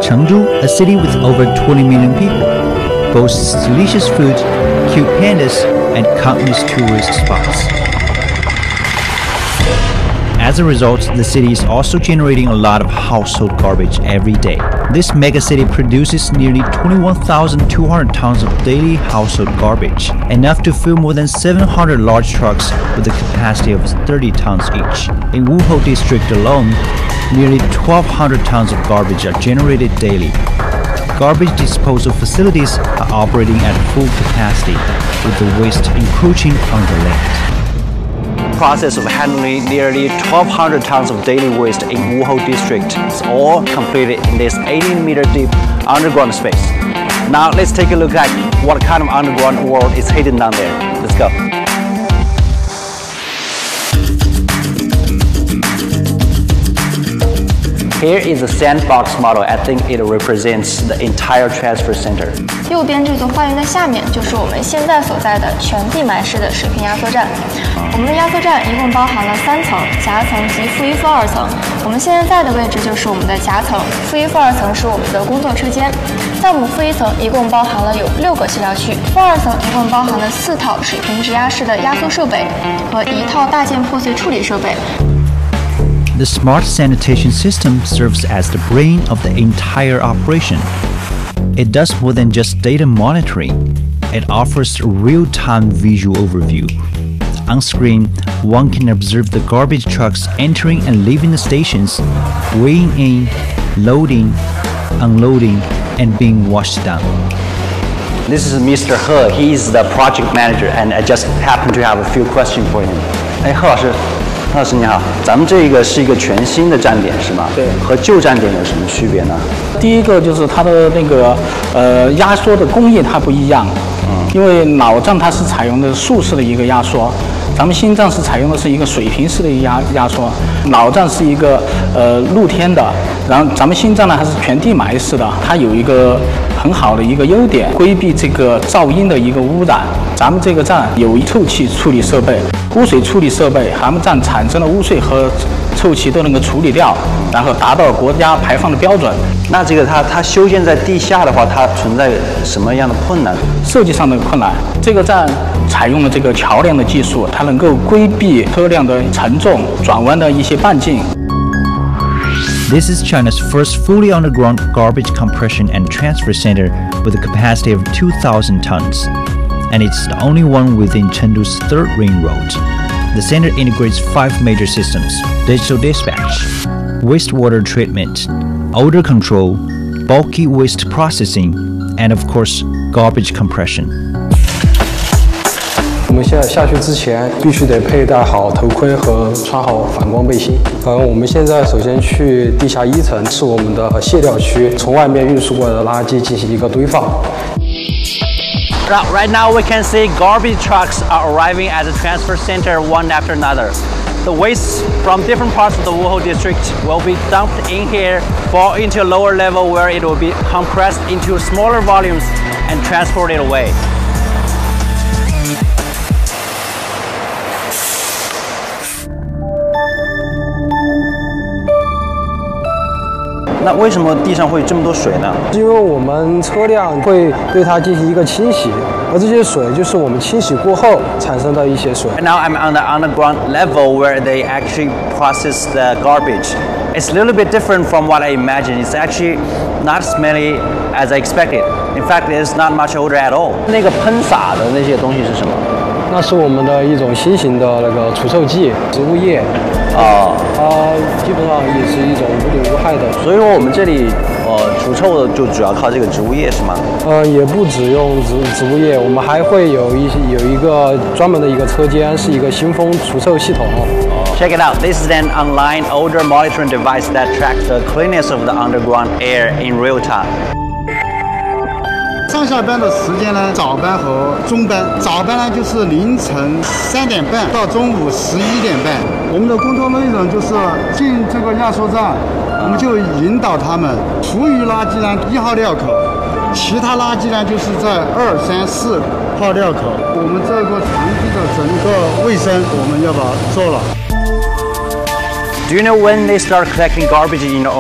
Chengdu, a city with over 20 million people, boasts delicious food, cute pandas, and countless tourist spots. As a result, the city is also generating a lot of household garbage every day. This megacity produces nearly 21,200 tons of daily household garbage, enough to fill more than 700 large trucks with a capacity of 30 tons each. In Wuhou district alone, nearly 1,200 tons of garbage are generated daily. Garbage disposal facilities are operating at full capacity, with the waste encroaching on the land. Process of handling nearly 1,200 tons of daily waste in Wuhou district is all completed in this 18-meter deep underground space. Now let's take a look at what kind of underground world is hidden down there. Let's go. Here is a sandbox model. I think it represents the entire transfer center. 右边这座花园的下面就是我们现在所在的全地埋式的水平压缩站。我们的压缩站一共包含了3层，夹层及负1、负2层。我们现在在的位置就是我们的夹层，负1、负2层是我们的工作车间。在我们负1层一共包含了有6个卸料区，负2层一共包含了4套水平直压式的压缩设备和1套大件破碎处理设备。 The smart sanitation system serves as the brain of the entire operation. It does more than just data monitoring. It offers a real-time visual overview. On screen, one can observe the garbage trucks entering and leaving the stations, weighing in, loading, unloading, and being washed down. This is Mr. He. He is the project manager, and I just happen to have a few questions for him. Hey, He 老师。老师你好，咱们这个是一个全新的站点是吗？ 对， 和旧站点有什么区别呢？ 第一个就是它的那个压缩的工艺它不一样，因为老站它是采用的竖式的一个压缩，咱们新站是采用的是一个水平式的压缩。老站是一个露天的，然后咱们新站呢还是全地埋式的，它有一个很好的一个优点，规避这个噪音的一个污染。咱们这个站有臭气处理设备、污水处理设备，咱们站产生的污水和臭气都能够处理掉，然后达到国家排放的标准。 那这个它修建在地下的话，它存在什么样的困难？ 设计上的困难。这个站采用了这个桥梁的技术，它能够规避车辆的承重、转弯的一些半径。 This is China's first fully underground garbage compression and transfer center with a capacity of 2,000 tons, and it's the only one within Chengdu's third ring road. The center integrates 5 major systems: digital dispatch, wastewater treatment, odor control, bulky waste processing, and of course, garbage compression. 我们现在下去之前必须得佩戴好头盔和穿好反光背心。我们现在首先去地下1层，是我们的卸料区，从外面运输过来的垃圾进行一个堆放。 Right now we can see garbage trucks are arriving at the transfer center one after another. The waste from different parts of the Wuhou district will be dumped in here, fall into a lower level where it will be compressed into smaller volumes and transported away. 那为什么地上会有这么多水呢？ 因为我们车辆会对它进行一个清洗，而这些水就是我们清洗过后产生的一些水。 Now I'm on the underground level where they actually process the garbage. It's a little bit different from what I imagined. It's actually not smelly as I expected. In fact, there's not much odor at all. 那个喷洒的那些东西是什么？ 那是我们的一种新型的那个除臭剂，植物液。它基本上也是一种无毒无害的。 所以说我们这里除臭的就主要靠这个植物液是吗？ 也不只用植物液，我们还会有一个专门的一个车间，是一个新风除臭系统。 Check it out. This is an online odor monitoring device that tracks the cleanness of the underground air in real time. 上下班的时间呢，早班和中班。早班呢就是凌晨3点半到中午11点半。我们的工作内容就是进这个压缩站，我们就引导他们厨余垃圾呢1号料口，其他垃圾呢就是在2、3、4号料口。我们这个场地的整个卫生我们要把它做了。 Do you know when they start collecting garbage in your